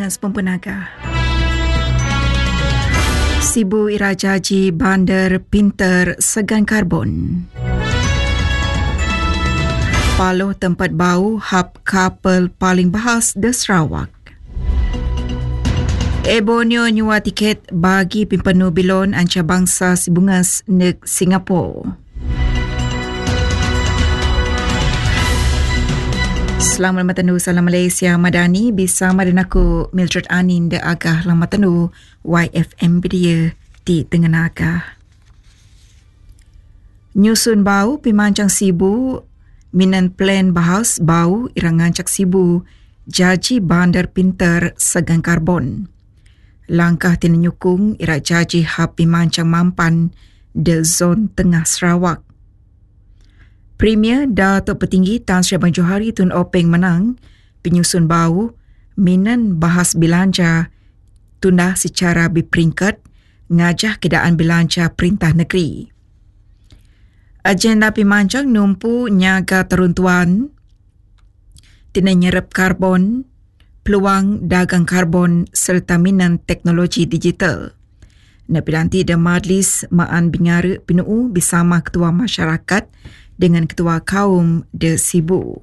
Bungas Pempenaga. Sibu irajaji bandar pintar segan karbon. Paloh tempat bau hub kapal paling bahas di Sarawak. Ebonyo nyua tiket bagi pimpenu bilon ancarbangsa Sibungas neg Singapura. Selamat Lamatanu, salam Malaysia Madani. Bersama dengan aku Mildred Anin de Agah Lamatanu YFM Bedia di Tengah Agah. Nyusun bau pimancang Sibu minan plan bahas bau irangancak Sibu jaji bandar pintar segan karbon. Langkah tinenyukung irak jaji hab pimancang mampan de zon tengah Sarawak. Premier Datuk Petinggi Tan Sri Abang Johari Tun Openg menang penyusun bau minan bahas belanja tunda secara berperingkat ngajah keadaan belanja perintah negeri. Agenda pimancang numpu nyaga teruntuan tina nyerap karbon, peluang dagang karbon serta minan teknologi digital. Napilanti dan Majlis Maan Bingara Pinuu bersama Ketua Masyarakat dengan Ketua Kaum de Sibu.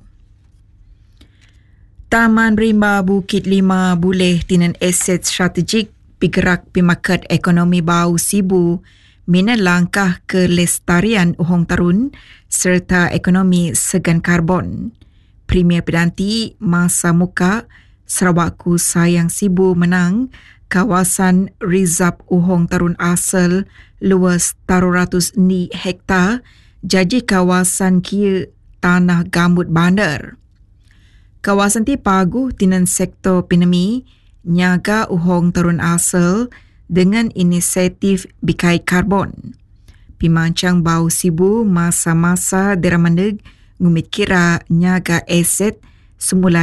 Taman Rimba Bukit Lima boleh tinan aset strategik bergerak pimakat ekonomi bau Sibu minan langkah kelestarian uhong tarun serta ekonomi segan karbon. Premier Pedanti Masa Muka Sarawakku Sayang Sibu menang kawasan Rizab Uhong Tarun Asal luas 300 hektar jadi kawasan kia tanah gambut bandar. Kawasan ti paguh tinan sektor pinemi nyaga Uhong Tarun Asal dengan inisiatif bikai karbon. Pimancang bau Sibu masa-masa deramaneg ngumit kira nyaga aset semula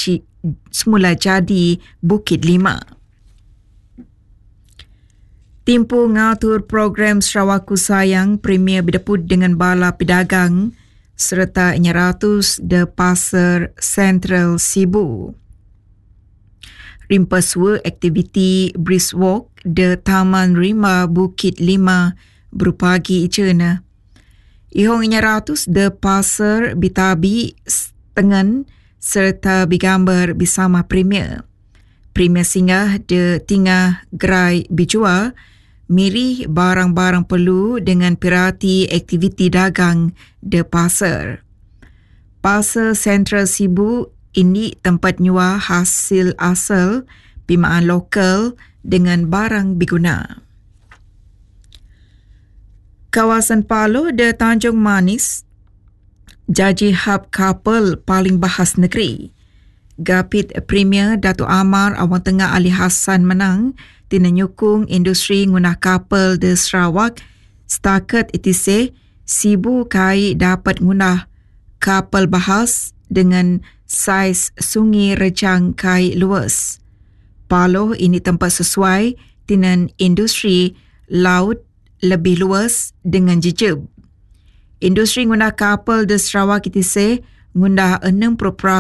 jadi Bukit Lima. Timpu ngatur program Sarawakku Sayang Premier berdeput dengan bala pedagang serta 100 de Pasar Sentral Sibu. Rimpaswa aktiviti brisk walk de Taman Rimba Bukit Lima berpagi icena. Ihong 100 de Pasar bitabi tengan serta bigambar bersama Premier. Premier singgah de tingah gerai bijua mirih barang-barang perlu dengan pirati aktiviti dagang de pasar. Pasar Sentral Sibu ini tempat nyua hasil asal pimaan lokal dengan barang berguna. Kawasan Paloh de Tanjung Manis jaji hub kapal paling bahas negeri. Gapit Premier Datuk Amar Awang Tengah Ali Hassan menang tina nyukung industri ngunah kapal di Sarawak. Setakat itise Sibu kai dapat ngunah kapal bahas dengan saiz sungai rejang kai luas. Paloh ini tempat sesuai tinan industri laut lebih luas dengan jejeb. Industri ngunah kapal di Sarawak itise ngundah 60%